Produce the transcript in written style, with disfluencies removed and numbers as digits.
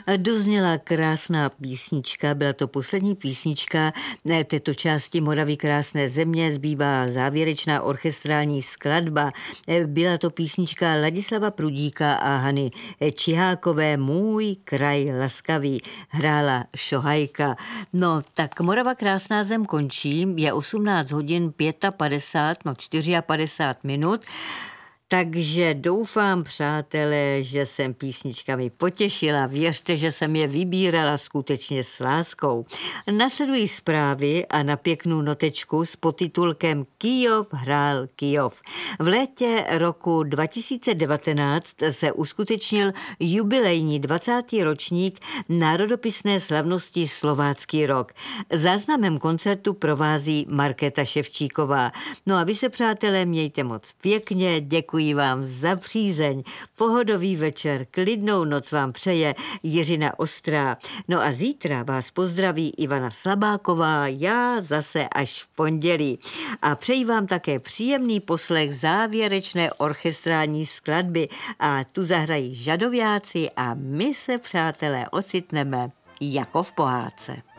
Dozněla krásná písnička, byla to poslední písnička této části Moravy krásné země, zbývá závěrečná orchestrální skladba. Byla to písnička Ladislava Prudíka a Hany Čihákové Můj kraj laskavý, hrála Šohajka. No, tak Morava krásná zem končí, je 18 hodin 54 minut. Takže doufám, přátelé, že jsem písničkami potěšila. Věřte, že jsem je vybírala skutečně s láskou. Nasledují zprávy a na pěknou notečku s podtitulkem Kyjov hrál Kyjov. V létě roku 2019 se uskutečnil jubilejní 20. ročník národopisné slavnosti Slovácký rok. Záznamem koncertu provází Markéta Ševčíková. No a vy se, přátelé, mějte moc pěkně, děkuji vám za přízeň, pohodový večer, klidnou noc vám přeje Jiřina Ostrá. No a zítra vás pozdraví Ivana Slabáková, já zase až v pondělí. A přeji vám také příjemný poslech závěrečné orchestrální skladby a tu zahrají Žadoviáci a my se, přátelé, ocitneme jako v pohádce.